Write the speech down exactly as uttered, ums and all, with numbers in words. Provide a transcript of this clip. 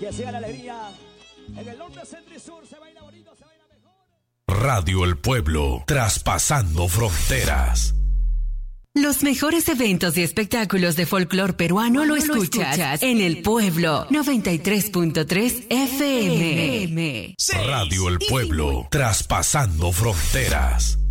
Que sea la alegría. En el norte, centro y sur se baila bonito, se baila mejor. Radio El Pueblo, traspasando fronteras. Los mejores eventos y espectáculos de folclor peruano lo escuchas, lo escuchas en El Pueblo noventa y tres punto tres F M. Radio El Pueblo, traspasando fronteras.